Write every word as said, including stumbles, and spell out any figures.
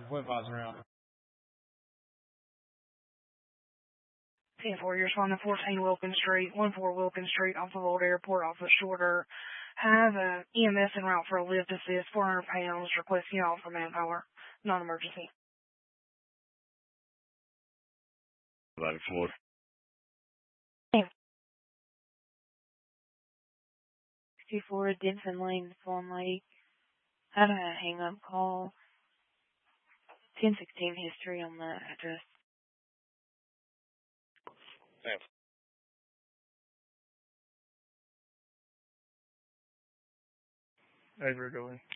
flip-flops around. ten four, you're responding to fourteen Wilkins Street, one four Wilkins Street, off of Old Airport, off of Shorter. Have an E M S en route for a lift assist, four hundred pounds, requesting all for manpower, non-emergency. Back four. sixty-four Denson Lane, Swan Lake. Had a hang-up call. ten sixteen history on the address. Thanks. As we're going.